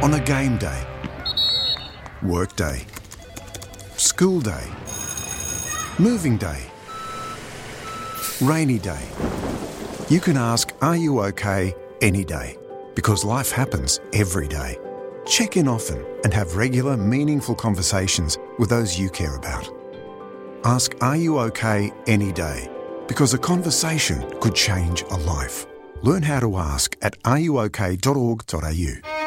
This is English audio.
On a game day, work day, school day, moving day, rainy day. You can ask, "Are you okay?" any day, because life happens every day. Check in often and have regular, meaningful conversations with those you care about. Ask, "Are you okay?" any day, because a conversation could change a life. Learn how to ask at ruok.org.au.